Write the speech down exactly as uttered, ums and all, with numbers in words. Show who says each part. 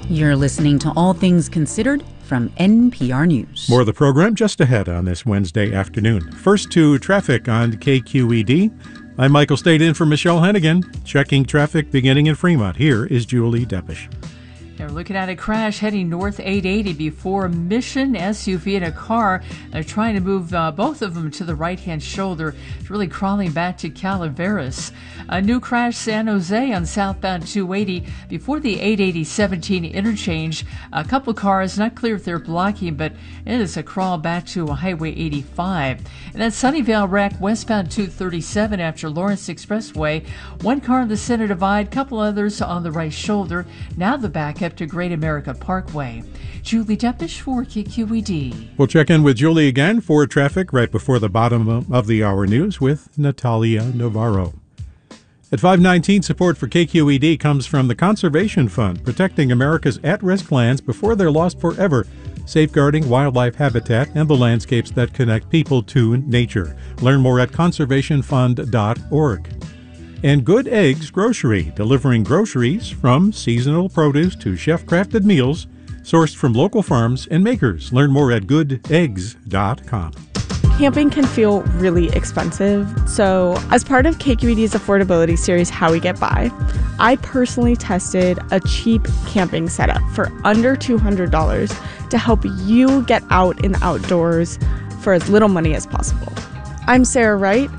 Speaker 1: You're listening to All Things Considered from N P R News.
Speaker 2: More of the program just ahead on this Wednesday afternoon. First to traffic on K Q E D. I'm Michael State in for Michelle Hennigan. Checking traffic beginning in Fremont. Here is Julie Deppish.
Speaker 3: They're looking at a crash heading north eight eighty before Mission. S U V and a car. They're trying to move uh, both of them to the right-hand shoulder. It's really crawling back to Calaveras. A new crash San Jose on southbound two eighty before the eight eighty seventeen interchange. A couple cars, not clear if they're blocking, but it is a crawl back to Highway eighty-five. And then Sunnyvale wreck westbound two thirty-seven after Lawrence Expressway. One car on the center divide, couple others on the right shoulder. Now the backup to Great America Parkway. Julie Deppish for K Q E D.
Speaker 2: We'll check in with Julie again for traffic right before the bottom of the hour news with Natalia Navarro. At five nineteen, support for K Q E D comes from the Conservation Fund, protecting America's at-risk lands before they're lost forever, safeguarding wildlife habitat and the landscapes that connect people to nature. Learn more at conservation fund dot org. And Good Eggs Grocery, delivering groceries from seasonal produce to chef-crafted meals sourced from local farms and makers. Learn more at good eggs dot com.
Speaker 4: Camping can feel really expensive, so as part of K Q E D's affordability series, How We Get By, I personally tested a cheap camping setup for under two hundred dollars to help you get out in the outdoors for as little money as possible. I'm Sarah Wright.